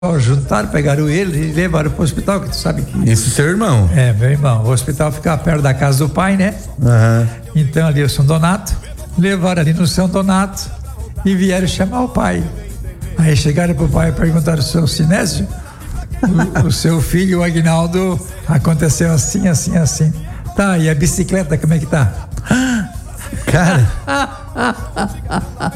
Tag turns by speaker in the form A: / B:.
A: juntaram, pegaram ele e levaram para o hospital, que tu sabe que...
B: Esse seu irmão?
A: É, meu irmão. O hospital ficava perto da casa do pai, né?
B: Uhum.
A: Então ali o São Donato, levaram ali no São Donato e vieram chamar o pai. Aí chegaram pro pai e perguntaram: seu Sinésio, o seu filho, o Aguinaldo, aconteceu assim, assim, assim. Tá, e a bicicleta, como é que tá?
B: Cara...